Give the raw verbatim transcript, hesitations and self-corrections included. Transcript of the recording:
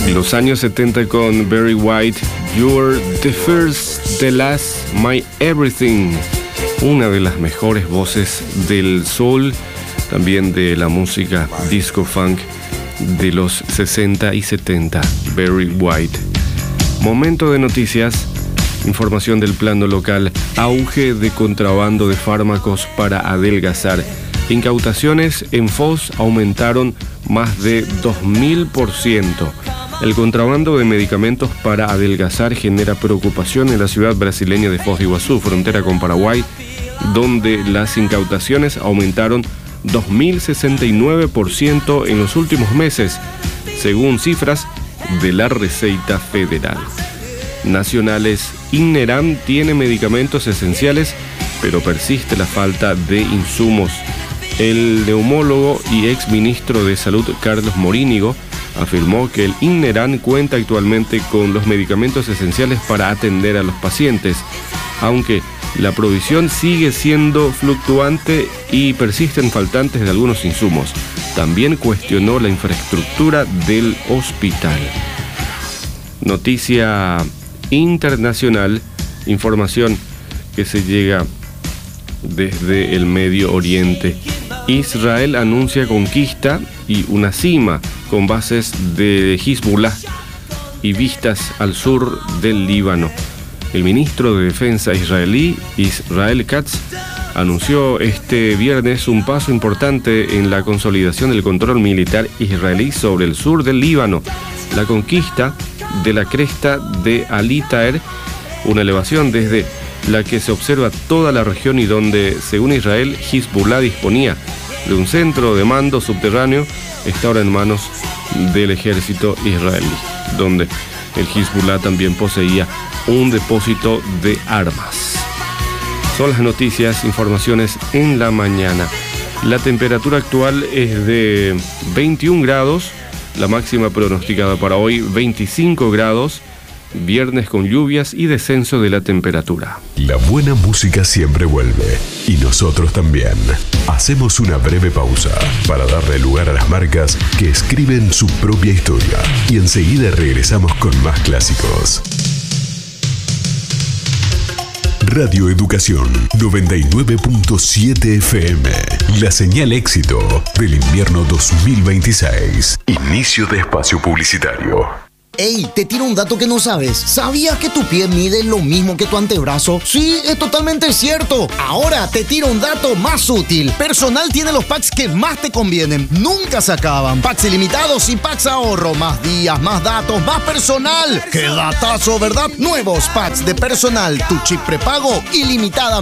Los años setenta con Barry White, You're the First, the Last, My Everything. Una de las mejores voces del soul, también de la música disco funk de los sesenta y setenta, Barry White. Momento de noticias, información del plano local, auge de contrabando de fármacos para adelgazar. Incautaciones en Foz aumentaron más de dos mil por ciento. El contrabando de medicamentos para adelgazar genera preocupación en la ciudad brasileña de Foz de Iguazú, frontera con Paraguay, donde las incautaciones aumentaron dos mil sesenta y nueve por ciento en los últimos meses, según cifras de la Receita Federal. Nacionales, Inneram tiene medicamentos esenciales, pero persiste la falta de insumos. El neumólogo y exministro de Salud Carlos Morínigo afirmó que el Inneram cuenta actualmente con los medicamentos esenciales para atender a los pacientes, aunque la provisión sigue siendo fluctuante y persisten faltantes de algunos insumos. También cuestionó la infraestructura del hospital. Noticia internacional, información que se llega desde el Medio Oriente. Israel anuncia conquista y una cima con bases de Hezbollah y vistas al sur del Líbano. El ministro de Defensa israelí, Israel Katz, anunció este viernes un paso importante en la consolidación del control militar israelí sobre el sur del Líbano, la conquista de la cresta de Ali Taher, una elevación desde la que se observa toda la región y donde, según Israel, Hezbollah disponía de un centro de mando subterráneo, está ahora en manos del ejército israelí, donde el Hezbollah también poseía un depósito de armas. Son las noticias, informaciones en la mañana. La temperatura actual es de veintiún grados, la máxima pronosticada para hoy veinticinco grados, viernes con lluvias y descenso de la temperatura. La buena música siempre vuelve, y nosotros también. Hacemos una breve pausa para darle lugar a las marcas que escriben su propia historia, y enseguida regresamos con más clásicos. Radio Educación noventa y nueve punto siete F M. La señal éxito del invierno dos mil veintiséis. Inicio de espacio publicitario. Ey, te tiro un dato que no sabes. ¿Sabías que tu pie mide lo mismo que tu antebrazo? Sí, es totalmente cierto. Ahora te tiro un dato más útil. Personal tiene los packs que más te convienen. Nunca se acaban. Packs ilimitados y packs ahorro. Más días, más datos, más personal. ¡Qué datazo!, ¿verdad? Nuevos packs de Personal. Tu chip prepago ilimitada.